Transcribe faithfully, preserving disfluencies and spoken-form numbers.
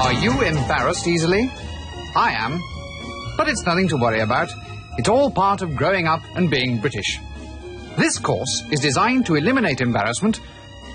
Are you embarrassed easily? I am. But it's nothing to worry about. It's all part of growing up and being British. This course is designed to eliminate embarrassment